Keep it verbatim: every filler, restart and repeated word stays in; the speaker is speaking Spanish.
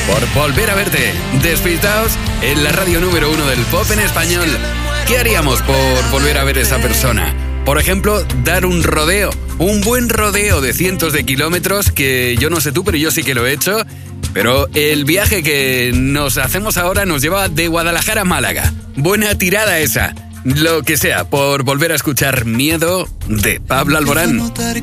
por volver a verte. Despistaos en la radio número uno del pop en español. ¿Qué haríamos por volver a ver a esa persona? Por ejemplo, dar un rodeo, un buen rodeo de cientos de kilómetros, que yo no sé tú, pero yo sí que lo he hecho. Pero el viaje que nos hacemos ahora nos lleva de Guadalajara a Málaga. Buena tirada esa. Lo que sea, por volver a escuchar Miedo de Pablo Alborán.